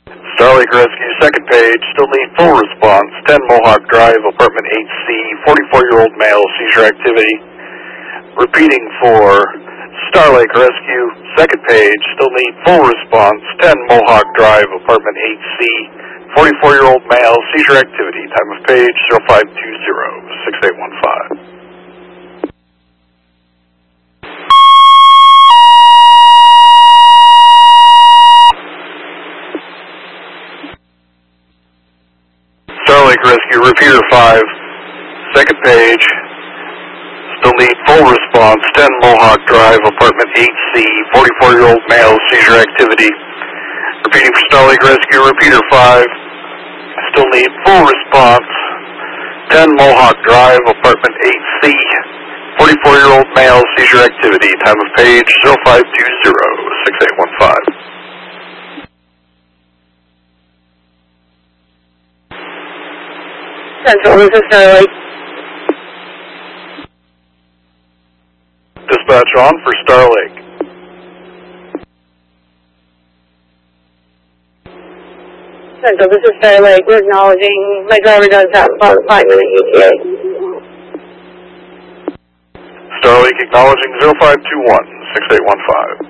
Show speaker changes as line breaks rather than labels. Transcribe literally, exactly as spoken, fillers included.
Starlake Rescue, second page, still need full response, ten Mohawk Drive, apartment eight C, forty-four-year-old male, seizure activity. Repeating for Starlake Rescue, second page, still need full response, ten Mohawk Drive, apartment eight C, forty-four-year-old male, seizure activity. Time of page zero five two zero, six eight one five. Starlake Rescue, repeater five, second page, still need full response, ten Mohawk Drive, apartment eight C, forty-four-year-old male, seizure activity. Repeating for Starlake Rescue, repeater five, still need full response, ten Mohawk Drive, apartment eight C, forty-four-year-old male, seizure activity. Time of page zero five two zero, six eight one five.
Central, this is Starlake.
Dispatch on for Starlake.
Central, this is Starlake. We're acknowledging my driver does have a phone appointment at E T A.
Starlake acknowledging zero five two one, six eight one five.